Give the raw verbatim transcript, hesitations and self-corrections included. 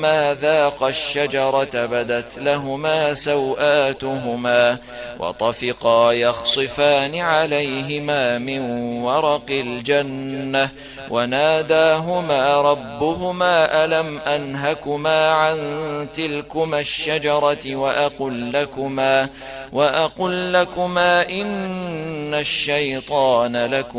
ما ذاقا الشجرة بدت لهما سوآتهما وطفقا يخصفان عليهما من ورق الجنة وناداهما ربهما ألم أنهكما عن تلكما الشجرة وأقل لكما, وأقل لكما إن الشيطان لكما